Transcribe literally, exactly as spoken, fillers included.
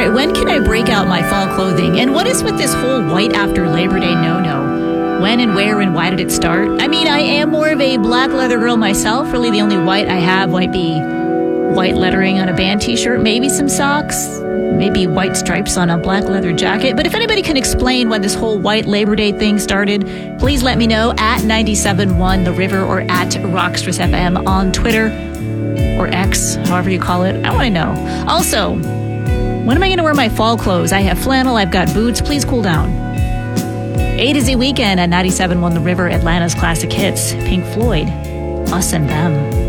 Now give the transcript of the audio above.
right, when can I break out my fall clothing? And what is with this whole white after Labor Day no-no? When and where and why did it start? I mean, I am more of a black leather girl myself. Really, the only white I have might be white lettering on a band t-shirt, maybe some socks, maybe white stripes on a black leather jacket. But if anybody can explain when this whole white Labor Day thing started, please let me know at ninety-seven point one The River or at Rockstress F M on Twitter or X, however you call it. I want to know. Also, when am I going to wear my fall clothes? I have flannel, I've got boots. Please cool down. A to Z Weekend at ninety-seven point one The River, Atlanta's classic hits. Pink Floyd, Us and Them.